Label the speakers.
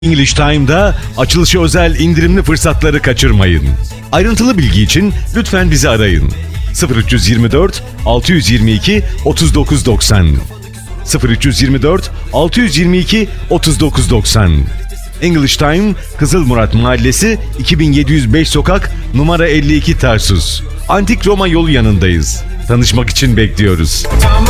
Speaker 1: English Time'da açılışı özel indirimli fırsatları kaçırmayın. Ayrıntılı bilgi için lütfen bizi arayın. 0324 622 3990 0324 622 3990 English Time, Kızılmurat Mahallesi, 2705 Sokak, numara 52 Tarsus. Antik Roma yolu yanındayız. Tanışmak için bekliyoruz.